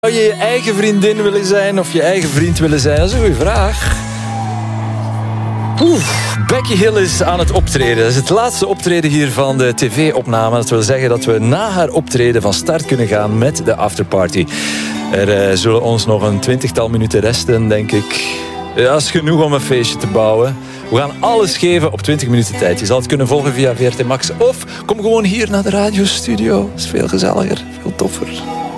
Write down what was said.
Zou je je eigen vriendin willen zijn of je eigen vriend willen zijn? Dat is een goede vraag. Becky Hill is aan het optreden. Dat is het laatste optreden hier van de tv-opname. Dat wil zeggen dat we na haar optreden van start kunnen gaan met de afterparty. Er zullen ons nog een 20-tal minuten resten, denk ik. Dat is genoeg om een feestje te bouwen. We gaan alles geven op 20 minuten tijd. Je zal het kunnen volgen via VRT Max. Of kom gewoon hier naar de radiostudio. Dat is veel gezelliger, veel toffer.